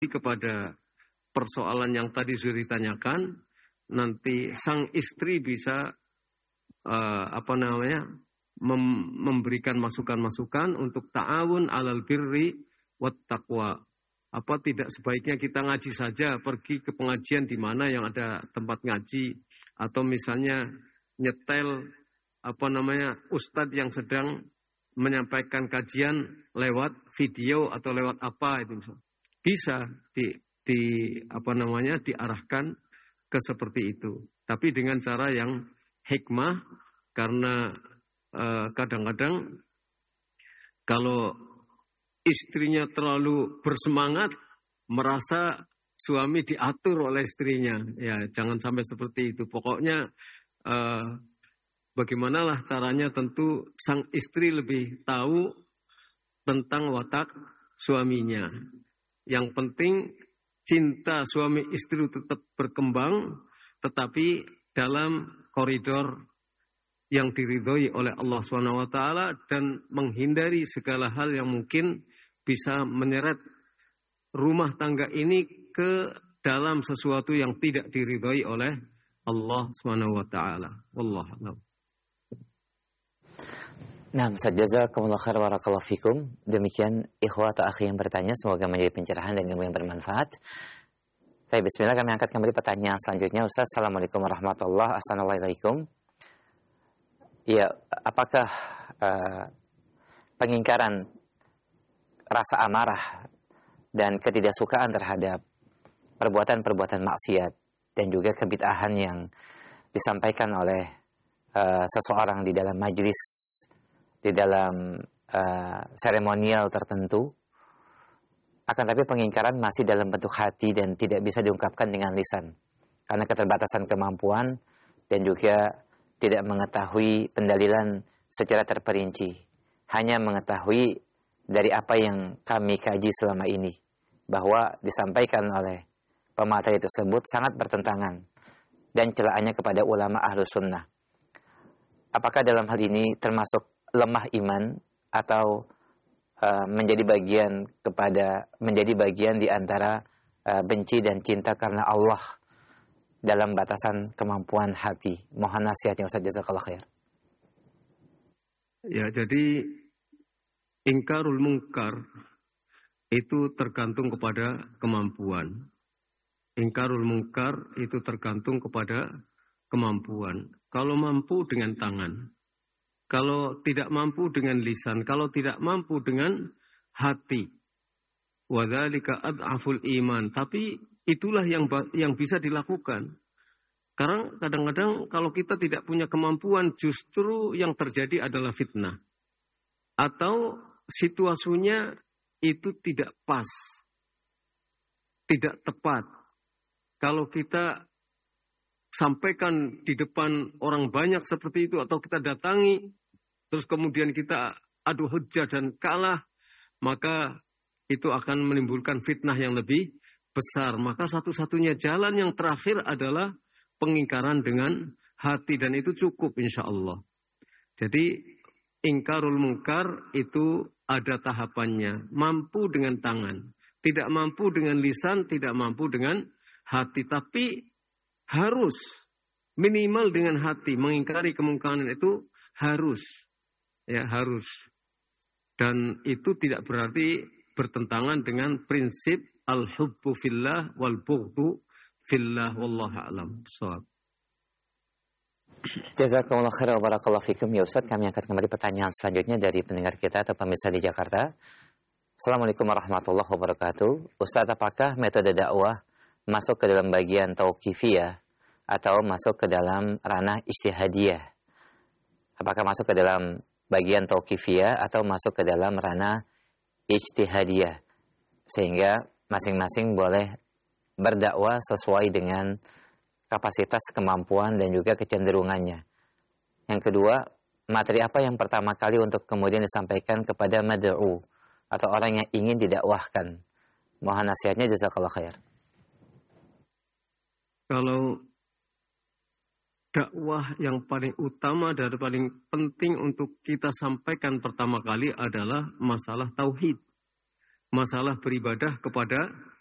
kepada persoalan yang tadi sudah ditanyakan, nanti sang istri bisa memberikan masukan-masukan untuk ta'awun 'alal birri wat taqwa. Apa tidak sebaiknya kita ngaji saja, pergi ke pengajian di mana yang ada tempat ngaji, atau misalnya nyetel ustadz yang sedang menyampaikan kajian lewat video atau lewat apa itu bisa diarahkan ke seperti itu, tapi dengan cara yang hikmah, karena kadang-kadang kalau istrinya terlalu bersemangat, merasa suami diatur oleh istrinya. Ya, jangan sampai seperti itu. Pokoknya bagimanalah caranya, tentu sang istri lebih tahu tentang watak suaminya. Yang penting cinta suami istri tetap berkembang, tetapi dalam koridor yang diridhoi oleh Allah SWT, dan menghindari segala hal yang mungkin bisa menyeret rumah tangga ini ke dalam sesuatu yang tidak diridhoi oleh Allah SWT. Wallahu a'lam. Nah, jazakumullah khair wa barakallahu fikum. Demikian ikhwat atau akhi yang bertanya, semoga menjadi pencerahan dan ilmu yang bermanfaat. Baik, bismillah, kami angkat kembali pertanyaan selanjutnya. Ustaz, assalamualaikum warahmatullahi wabarakatuh. Assalamualaikum. Ya, apakah pengingkaran rasa amarah dan ketidaksukaan terhadap perbuatan-perbuatan maksiat dan juga kebid'ahan yang disampaikan oleh seseorang di dalam majlis, di dalam seremonial tertentu, akan tapi pengingkaran masih dalam bentuk hati dan tidak bisa diungkapkan dengan lisan karena keterbatasan kemampuan dan juga tidak mengetahui pendalilan secara terperinci, hanya mengetahui dari apa yang kami kaji selama ini, bahwa disampaikan oleh pemateri tersebut sangat bertentangan dan celaannya kepada ulama ahlu sunnah. Apakah dalam hal ini termasuk lemah iman atau menjadi bagian di antara benci dan cinta karena Allah dalam batasan kemampuan hati? Mohon nasihatnya Ustaz, jazakallah khair. Ya, jadi ingkarul mungkar itu tergantung kepada kemampuan. Ingkarul mungkar itu tergantung kepada kemampuan. Kalau mampu dengan tangan, kalau tidak mampu dengan lisan, kalau tidak mampu dengan hati. Wadzalika ad'aful iman. Tapi itulah yang bisa dilakukan. Karena kadang-kadang kalau kita tidak punya kemampuan, justru yang terjadi adalah fitnah. Atau situasinya itu tidak pas, tidak tepat. Kalau kita sampaikan di depan orang banyak seperti itu, atau kita datangi, terus kemudian kita adu hujjah dan kalah, maka itu akan menimbulkan fitnah yang lebih besar. Maka satu-satunya jalan yang terakhir adalah pengingkaran dengan hati, dan itu cukup insya Allah. Jadi ingkarul mungkar itu ada tahapannya. Mampu dengan tangan, tidak mampu dengan lisan, tidak mampu dengan hati, tapi harus minimal dengan hati. Mengingkari kemungkaran itu harus, ya harus. Dan itu tidak berarti bertentangan dengan prinsip al-hubbu fillah wal bughdu fillah, wallahu a'lam bishawab. Jazakumullah khairan wa barakallahu fikum. Ya Ustaz, kami angkat kembali pertanyaan selanjutnya dari pendengar kita atau pemirsa di Jakarta. Assalamualaikum warahmatullahi wabarakatuh. Ustaz, apakah metode dakwah masuk ke dalam bagian tauqifiyah atau masuk ke dalam ranah ijtihadiyah? Apakah masuk ke dalam bagian tauqifiyah atau masuk ke dalam ranah ijtihadiyah? Sehingga masing-masing boleh berdakwah sesuai dengan kapasitas, kemampuan, dan juga kecenderungannya. Yang kedua, materi apa yang pertama kali untuk kemudian disampaikan kepada mad'u atau orang yang ingin didakwahkan? Mohon nasihatnya, jazakallah khair. Kalau dakwah yang paling utama dan paling penting untuk kita sampaikan pertama kali adalah masalah tauhid. Masalah beribadah kepada